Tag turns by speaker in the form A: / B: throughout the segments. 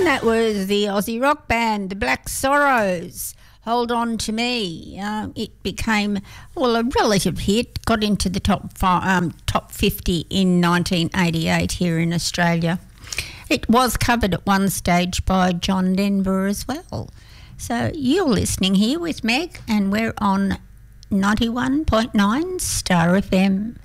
A: That was the Aussie rock band, the Black Sorrows. Hold On To Me. It became, a relative hit, got into the top 50 in 1988 here in Australia. It was covered at one stage by John Denver as well. So you're listening here with Meg, and we're on 91.9 Star FM.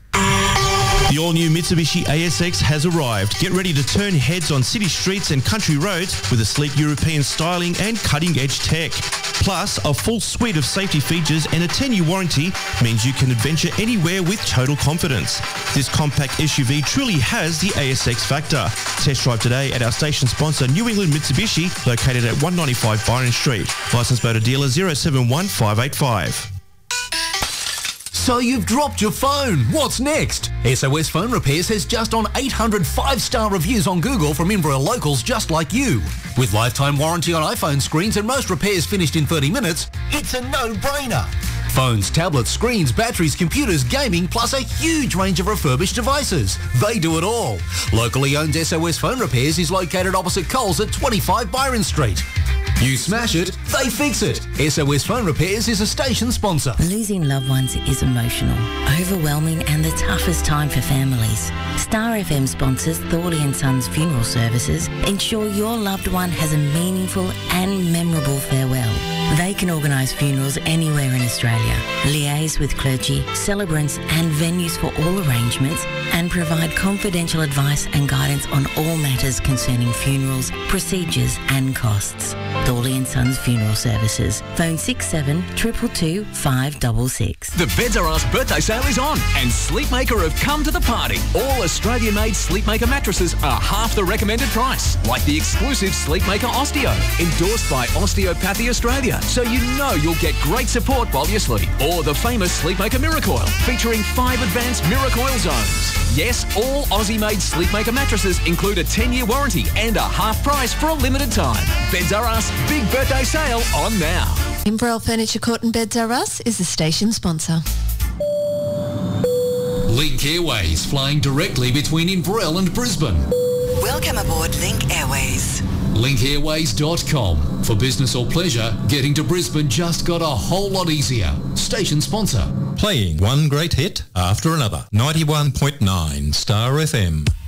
B: The all-new Mitsubishi ASX has arrived. Get ready to turn heads on city streets and country roads with a sleek European styling and cutting-edge tech. Plus, a full suite of safety features and a 10-year warranty means you can adventure anywhere with total confidence. This compact SUV truly has the ASX factor. Test drive today at our station sponsor, New England Mitsubishi, located at 195 Byron Street. Licensed motor dealer 071585.
C: So you've dropped your phone. What's next? SOS Phone Repairs has just on 800 5-star reviews on Google from Inverell locals just like you. With lifetime warranty on iPhone screens and most repairs finished in 30 minutes, it's a no-brainer. Phones, tablets, screens, batteries, computers, gaming, plus a huge range of refurbished devices. They do it all. Locally owned SOS Phone Repairs is located opposite Coles at 25 Byron Street. You smash it, they fix it. SOS Phone Repairs is a station sponsor.
D: Losing loved ones is emotional, overwhelming and the toughest time for families. Star FM sponsors Thorley & Sons Funeral Services ensure your loved one has a meaningful and memorable farewell. They can organise funerals anywhere in Australia, liaise with clergy, celebrants and venues for all arrangements, and provide confidential advice and guidance on all matters concerning funerals, procedures and costs. Thorley & Sons Funeral Services. Phone 67 222 566.
E: The Beds R Us birthday sale is on and Sleepmaker have come to the party. All Australian-made Sleepmaker mattresses are half the recommended price, like the exclusive Sleepmaker Osteo, endorsed by Osteopathy Australia, so you know you'll get great support while you sleep. Or the famous Sleepmaker Miracoil, featuring 5 advanced Miracoil zones. Yes, all Aussie-made Sleepmaker mattresses include a 10-year warranty and a half price for a limited time. Beds R Us big birthday sale on now.
F: Inverell Furniture Court and Beds R Us is the station sponsor.
G: Link Airways, flying directly between Inverell and Brisbane.
H: Welcome aboard Link Airways.
G: linkairways.com. For business or pleasure, getting to Brisbane just got a whole lot easier. Station sponsor.
I: Playing one great hit after another. 91.9 Star FM.